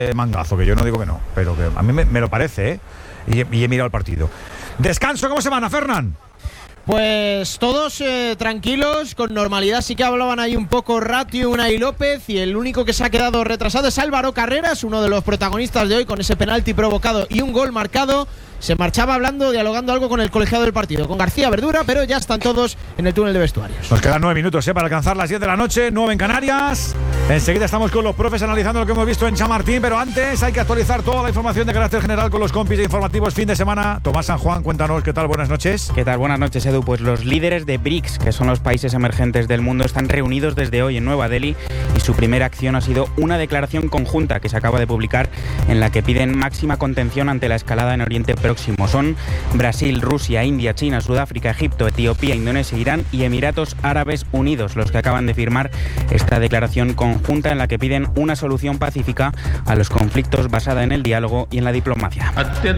mangazo, que yo no digo que no, pero que a mí me lo parece, y he mirado el partido. Descanso, ¿cómo se van, Fernán? Pues todos tranquilos, con normalidad. Sí que hablaban ahí un poco Ratio, Unai López, y el único que se ha quedado retrasado es Álvaro Carreras, uno de los protagonistas de hoy, con ese penalti provocado y un gol marcado. Se marchaba dialogando algo con el colegiado del partido, con García Verdura, pero ya están todos en el túnel de vestuarios. Nos quedan 9 minutos para alcanzar las 10 de la noche, 9 en Canarias. Enseguida estamos con los profes analizando lo que hemos visto en Chamartín, pero antes hay que actualizar toda la información de carácter general con los compis de informativos fin de semana. Tomás San Juan, cuéntanos, ¿qué tal? Buenas noches. ¿Qué tal? Buenas noches, Edu. Pues los líderes de BRICS, que son los países emergentes del mundo, están reunidos desde hoy en Nueva Delhi, y su primera acción ha sido una declaración conjunta que se acaba de publicar en la que piden máxima contención ante la escalada en Oriente Próximo. Son Brasil, Rusia, India, China, Sudáfrica, Egipto, Etiopía, Indonesia, Irán y Emiratos Árabes Unidos los que acaban de firmar esta declaración conjunta en la que piden una solución pacífica a los conflictos basada en el diálogo y en la diplomacia.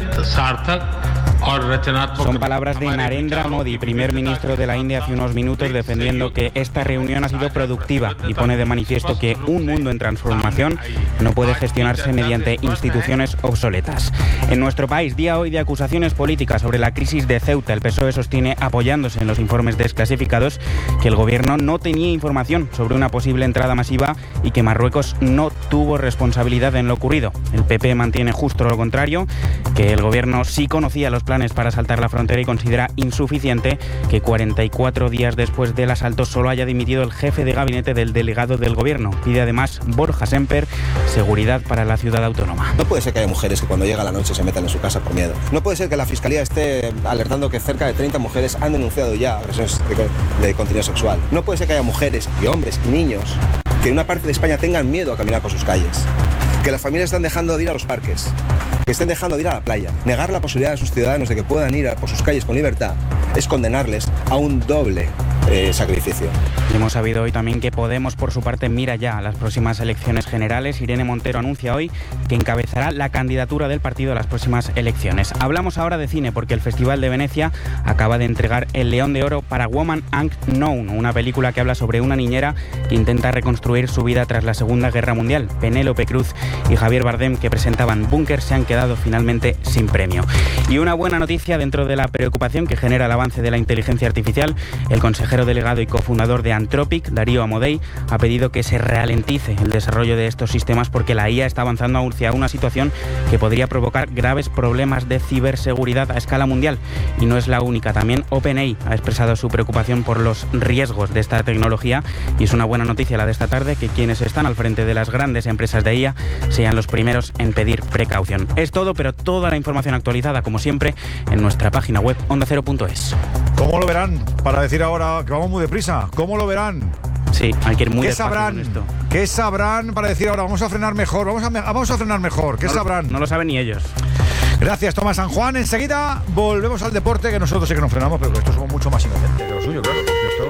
Son palabras de Narendra Modi, primer ministro de la India, hace unos minutos, defendiendo que esta reunión ha sido productiva y pone de manifiesto que un mundo en transformación no puede gestionarse mediante instituciones obsoletas. En nuestro país, día hoy de acusaciones políticas sobre la crisis de Ceuta, el PSOE sostiene, apoyándose en los informes desclasificados, que el gobierno no tenía información sobre una posible entrada masiva y que Marruecos no tuvo responsabilidad en lo ocurrido. El PP mantiene justo lo contrario, que el gobierno sí conocía los planes para asaltar la frontera y considera insuficiente que 44 días después del asalto solo haya dimitido el jefe de gabinete del delegado del gobierno. Pide además Borja Semper seguridad para la ciudad autónoma. No puede ser que haya mujeres que cuando llega la noche se metan en su casa por miedo. No puede ser que la Fiscalía esté alertando que cerca de 30 mujeres han denunciado ya agresiones de contenido sexual. No puede ser que haya mujeres y hombres y niños que en una parte de España tengan miedo a caminar por sus calles. Que las familias están dejando de ir a los parques, que estén dejando de ir a la playa. Negar la posibilidad a sus ciudadanos de que puedan ir por sus calles con libertad es condenarles a un doble sacrificio. Hemos sabido hoy también que Podemos, por su parte, mira ya a las próximas elecciones generales. Irene Montero anuncia hoy que encabezará la candidatura del partido a las próximas elecciones. Hablamos ahora de cine porque el Festival de Venecia acaba de entregar el León de Oro para Woman Unknown, una película que habla sobre una niñera que intenta reconstruir su vida tras la Segunda Guerra Mundial. Penélope Cruz y Javier Bardem, que presentaban Búnker, se han quedado finalmente sin premio. Y una buena noticia dentro de la preocupación que genera el avance de la inteligencia artificial: el consejero delegado y cofundador de Anthropic, Darío Amodei, ha pedido que se ralentice el desarrollo de estos sistemas porque la IA está avanzando hacia una situación que podría provocar graves problemas de ciberseguridad a escala mundial. Y no es la única, también OpenAI ha expresado su preocupación por los riesgos de esta tecnología, y es una buena noticia la de esta tarde que quienes están al frente de las grandes empresas de IA sean los primeros en pedir precaución. Es todo, pero toda la información actualizada, como siempre, en nuestra página web ondacero.es. ¿Cómo lo verán? Para decir ahora que vamos muy deprisa, ¿cómo lo verán? Sí, hay que ir muy despacio con esto. ¿Qué sabrán para decir ahora vamos a frenar mejor? Vamos a frenar mejor. ¿Qué sabrán? No lo saben ni ellos. Gracias, Tomás San Juan. Enseguida volvemos al deporte, que nosotros sí que nos frenamos, pero que estos somos mucho más inocentes que lo suyo, claro.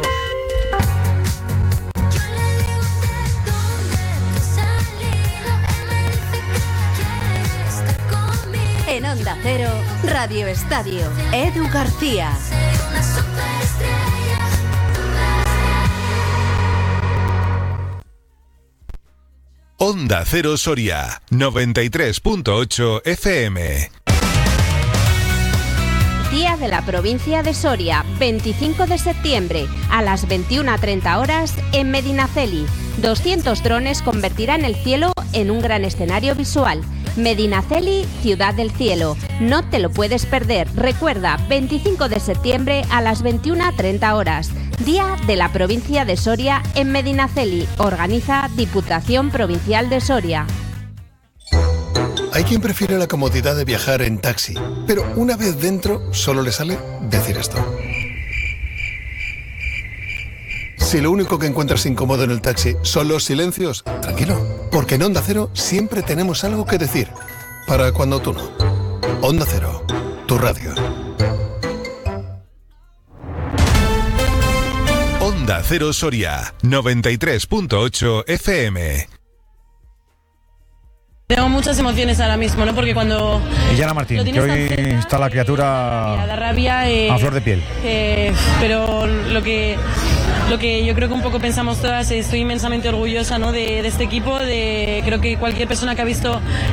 En Onda Cero, Radio Estadio, Edu García. Onda Cero Soria, 93.8 FM. Día de la provincia de Soria, 25 de septiembre, a las 21:30 horas en Medinaceli. 200 drones convertirán el cielo en un gran escenario visual. Medinaceli, Ciudad del Cielo. No te lo puedes perder. Recuerda, 25 de septiembre a las 21:30 horas. Día de la provincia de Soria en Medinaceli. Organiza Diputación Provincial de Soria. Hay quien prefiere la comodidad de viajar en taxi, pero una vez dentro solo le sale decir esto. Si lo único que encuentras incómodo en el taxi son los silencios, tranquilo, porque en Onda Cero siempre tenemos algo que decir. Para cuando tú no. Onda Cero, tu radio. Onda Cero Soria, 93.8 FM. Tengo muchas emociones ahora mismo, ¿no? Porque cuando... Y Yana Martín, que hoy está la criatura la rabia, a flor de piel. Pero lo que lo que yo creo que un poco pensamos todas. Estoy inmensamente orgullosa, ¿no?, de este equipo. Creo que cualquier persona que ha visto